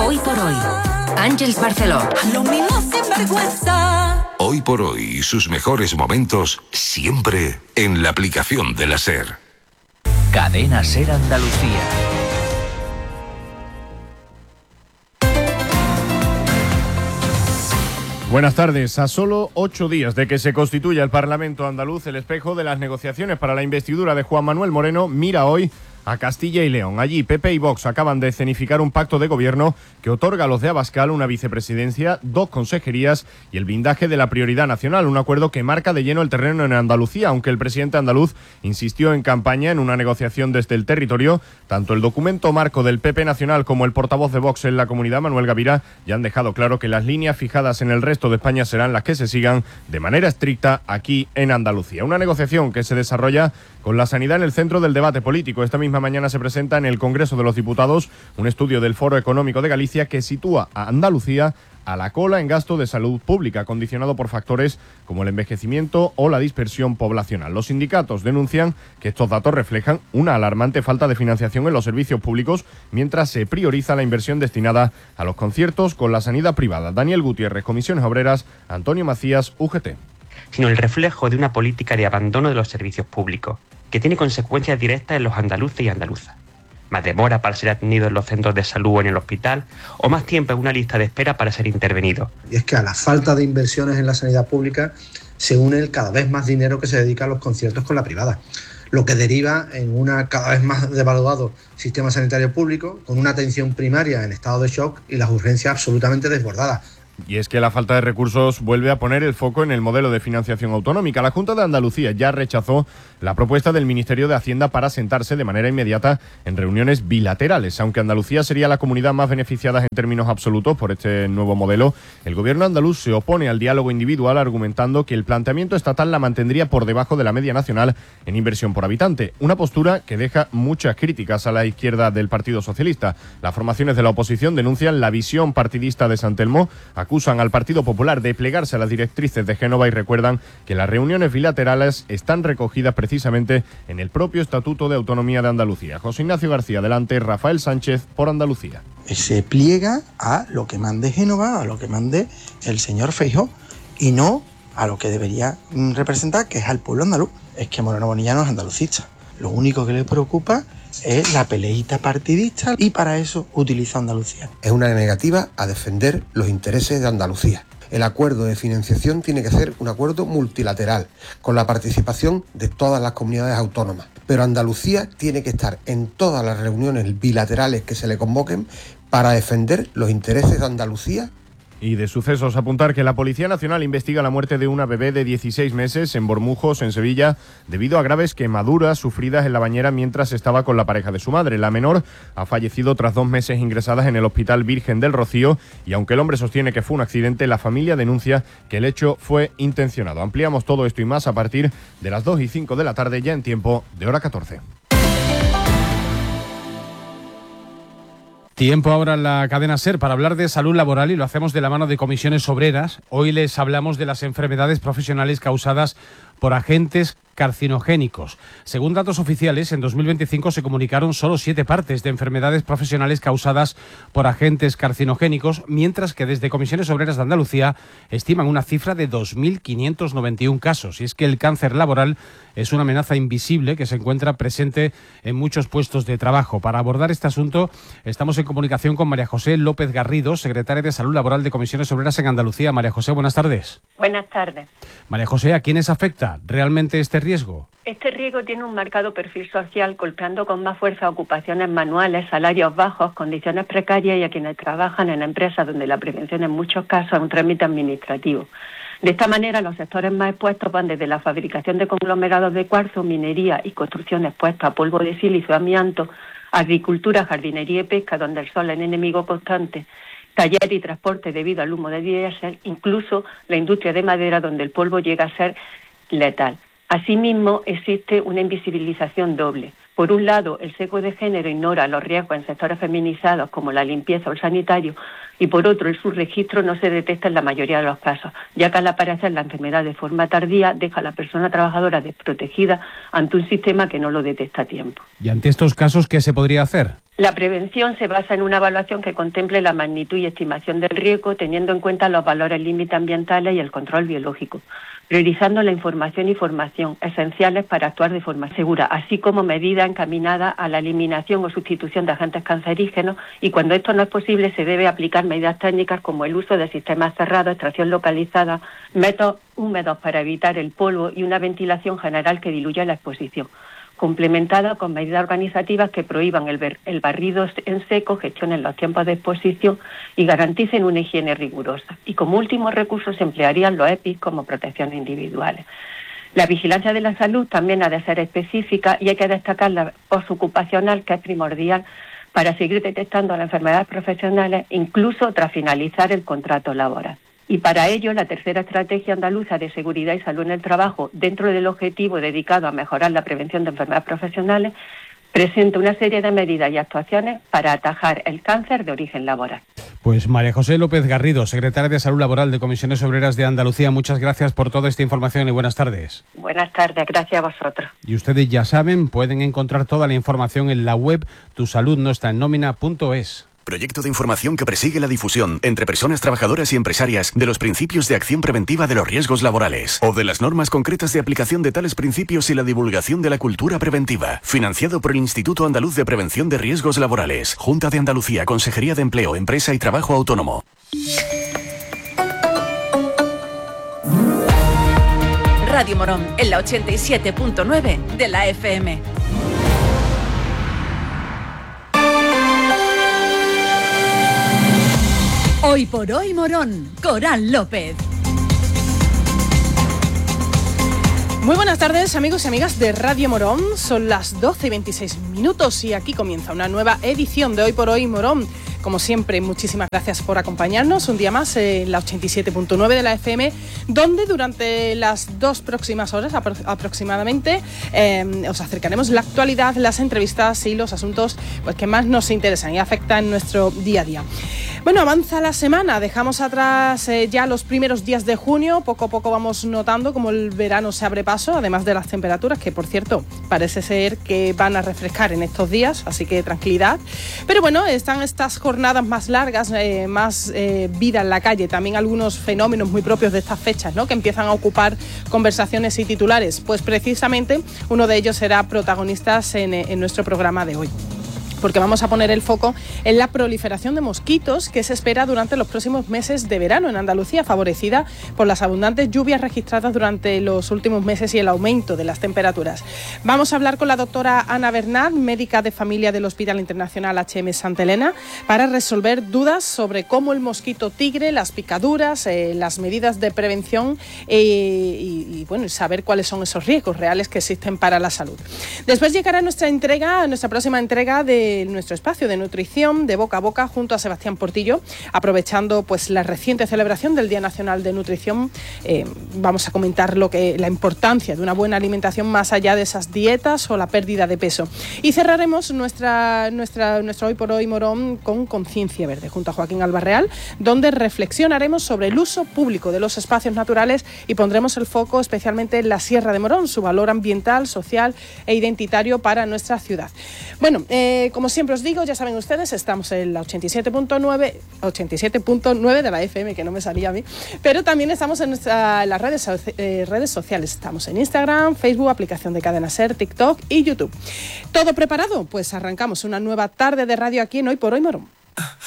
Hoy por hoy, Àngels Barceló. Hoy por hoy, sus mejores momentos siempre en la aplicación de la SER. Cadena SER Andalucía. Buenas tardes. A solo 8 días de que se constituya el Parlamento andaluz, el espejo de las negociaciones para la investidura de Juan Manuel Moreno mira hoy a Castilla y León. Allí PP y Vox acaban de escenificar un pacto de gobierno que otorga a los de Abascal una vicepresidencia, 2 consejerías y el blindaje de la prioridad nacional, un acuerdo que marca de lleno el terreno en Andalucía, aunque el presidente andaluz insistió en campaña en una negociación desde el territorio. Tanto el documento marco del PP nacional como el portavoz de Vox en la comunidad, Manuel Gavira, ya han dejado claro que las líneas fijadas en el resto de España serán las que se sigan de manera estricta aquí en Andalucía. Una negociación que se desarrolla con la sanidad en el centro del debate político. Esta misma mañana se presenta en el Congreso de los Diputados un estudio del Foro Económico de Galicia que sitúa a Andalucía a la cola en gasto de salud pública, condicionado por factores como el envejecimiento o la dispersión poblacional. Los sindicatos denuncian que estos datos reflejan una alarmante falta de financiación en los servicios públicos, mientras se prioriza la inversión destinada a los conciertos con la sanidad privada. Daniel Gutiérrez, Comisiones Obreras, Antonio Macías, UGT. Sino el reflejo de una política de abandono de los servicios públicos, que tiene consecuencias directas en los andaluces y andaluzas. Más demora para ser atendido en los centros de salud o en el hospital, o más tiempo en una lista de espera para ser intervenido. Y es que a la falta de inversiones en la sanidad pública se une el cada vez más dinero que se dedica a los conciertos con la privada, lo que deriva en un cada vez más devaluado sistema sanitario público, con una atención primaria en estado de shock y las urgencias absolutamente desbordadas. Y es que la falta de recursos vuelve a poner el foco en el modelo de financiación autonómica. La Junta de Andalucía ya rechazó la propuesta del Ministerio de Hacienda para sentarse de manera inmediata en reuniones bilaterales. Aunque Andalucía sería la comunidad más beneficiada en términos absolutos por este nuevo modelo, el gobierno andaluz se opone al diálogo individual, argumentando que el planteamiento estatal la mantendría por debajo de la media nacional en inversión por habitante. Una postura que deja muchas críticas a la izquierda del Partido Socialista. Las formaciones de la oposición denuncian la visión partidista de San Telmo, acusan al Partido Popular de plegarse a las directrices de Génova y recuerdan que las reuniones bilaterales están recogidas precisamente en el propio Estatuto de Autonomía de Andalucía. José Ignacio García, delante, Rafael Sánchez, por Andalucía. Se pliega a lo que mande Génova, a lo que mande el señor Feijóo, y no a lo que debería representar, que es al pueblo andaluz. Es que Moreno Bonilla no es andalucista. Lo único que le preocupa es la peleita partidista y para eso utiliza Andalucía. Es una negativa a defender los intereses de Andalucía. El acuerdo de financiación tiene que ser un acuerdo multilateral, con la participación de todas las comunidades autónomas. Pero Andalucía tiene que estar en todas las reuniones bilaterales que se le convoquen para defender los intereses de Andalucía. Y de sucesos, apuntar que la Policía Nacional investiga la muerte de una bebé de 16 meses en Bormujos, en Sevilla, debido a graves quemaduras sufridas en la bañera mientras estaba con la pareja de su madre. La menor ha fallecido tras 2 meses ingresadas en el Hospital Virgen del Rocío y aunque el hombre sostiene que fue un accidente, la familia denuncia que el hecho fue intencionado. Ampliamos todo esto y más a partir de las 2:05 de la tarde, ya en tiempo de hora 14. Tiempo ahora en la cadena SER para hablar de salud laboral y lo hacemos de la mano de Comisiones Obreras. Hoy les hablamos de las enfermedades profesionales causadas por agentes carcinogénicos. Según datos oficiales, en 2025 se comunicaron solo 7 partes de enfermedades profesionales causadas por agentes carcinogénicos, mientras que desde Comisiones Obreras de Andalucía estiman una cifra de 2.591 casos. Y es que el cáncer laboral es una amenaza invisible que se encuentra presente en muchos puestos de trabajo. Para abordar este asunto, estamos en comunicación con María José López Garrido, secretaria de Salud Laboral de Comisiones Obreras en Andalucía. María José, buenas tardes. Buenas tardes. María José, ¿a quiénes afecta realmente este riesgo? Este riesgo tiene un marcado perfil social, golpeando con más fuerza ocupaciones manuales, salarios bajos, condiciones precarias y a quienes trabajan en empresas donde la prevención en muchos casos es un trámite administrativo. De esta manera, los sectores más expuestos van desde la fabricación de conglomerados de cuarzo, minería y construcción expuesta a polvo de sílice o amianto, agricultura, jardinería y pesca, donde el sol es enemigo constante, taller y transporte debido al humo de diésel, incluso la industria de madera, donde el polvo llega a ser letal. Asimismo, existe una invisibilización doble. Por un lado, el sesgo de género ignora los riesgos en sectores feminizados como la limpieza o el sanitario, y por otro, el subregistro no se detecta en la mayoría de los casos, ya que al aparecer la enfermedad de forma tardía deja a la persona trabajadora desprotegida ante un sistema que no lo detecta a tiempo. ¿Y ante estos casos qué se podría hacer? La prevención se basa en una evaluación que contemple la magnitud y estimación del riesgo, teniendo en cuenta los valores límites ambientales y el control biológico, priorizando la información y formación esenciales para actuar de forma segura, así como medidas encaminadas a la eliminación o sustitución de agentes cancerígenos, y cuando esto no es posible se debe aplicar medidas técnicas como el uso de sistemas cerrados, extracción localizada, métodos húmedos para evitar el polvo y una ventilación general que diluya la exposición, complementada con medidas organizativas que prohíban el barrido en seco, gestionen los tiempos de exposición y garanticen una higiene rigurosa. Y como último recurso se emplearían los EPIs como protecciones individuales. La vigilancia de la salud también ha de ser específica y hay que destacar la postocupacional, que es primordial para seguir detectando las enfermedades profesionales incluso tras finalizar el contrato laboral. Y para ello, la tercera estrategia andaluza de seguridad y salud en el trabajo, dentro del objetivo dedicado a mejorar la prevención de enfermedades profesionales, presenta una serie de medidas y actuaciones para atajar el cáncer de origen laboral. Pues María José López Garrido, secretaria de Salud Laboral de Comisiones Obreras de Andalucía, muchas gracias por toda esta información y buenas tardes. Buenas tardes, gracias a vosotros. Y ustedes ya saben, pueden encontrar toda la información en la web tusaludnoestannomina.es. Proyecto de información que persigue la difusión entre personas trabajadoras y empresarias de los principios de acción preventiva de los riesgos laborales o de las normas concretas de aplicación de tales principios y la divulgación de la cultura preventiva. Financiado por el Instituto Andaluz de Prevención de Riesgos Laborales, Junta de Andalucía, Consejería de Empleo, Empresa y Trabajo Autónomo. Radio Morón, en la 87.9 de la FM. Hoy por hoy Morón, Coral López. Muy buenas tardes, amigos y amigas de Radio Morón. Son las 12:26 y aquí comienza una nueva edición de Hoy por hoy Morón. Como siempre, muchísimas gracias por acompañarnos un día más en la 87.9 de la FM, donde durante las 2 próximas horas aproximadamente os acercaremos la actualidad, las entrevistas y los asuntos pues, que más nos interesan y afectan nuestro día a día. Bueno, avanza la semana, dejamos atrás ya los primeros días de junio, poco a poco vamos notando como el verano se abre paso, además de las temperaturas, que por cierto parece ser que van a refrescar en estos días, así que tranquilidad. Pero bueno, están estas jornadas más largas, más vida en la calle, también algunos fenómenos muy propios de estas fechas, ¿no?, que empiezan a ocupar conversaciones y titulares. Pues precisamente uno de ellos será protagonistas en nuestro programa de hoy, porque vamos a poner el foco en la proliferación de mosquitos que se espera durante los próximos meses de verano en Andalucía, favorecida por las abundantes lluvias registradas durante los últimos meses y el aumento de las temperaturas. Vamos a hablar con la doctora Ana Bernat, médica de familia del Hospital Internacional HM Santa Elena, para resolver dudas sobre cómo el mosquito tigre, las picaduras, las medidas de prevención y saber cuáles son esos riesgos reales que existen para la salud. Después llegará nuestra próxima entrega de nuestro espacio de nutrición de boca a boca junto a Sebastián Portillo, aprovechando pues la reciente celebración del Día Nacional de Nutrición. Vamos a comentar la importancia de una buena alimentación más allá de esas dietas o la pérdida de peso. Y cerraremos nuestro Hoy por Hoy Morón con Conciencia Verde junto a Joaquín Albarreal, donde reflexionaremos sobre el uso público de los espacios naturales y pondremos el foco especialmente en la Sierra de Morón, su valor ambiental, social e identitario para nuestra ciudad. Bueno, como siempre os digo, ya saben ustedes, estamos en la 87.9 de la FM, que no me salía a mí, pero también estamos en las redes sociales. Estamos en Instagram, Facebook, aplicación de Cadena Ser, TikTok y YouTube. ¿Todo preparado? Pues arrancamos una nueva tarde de radio aquí en Hoy por Hoy Morón.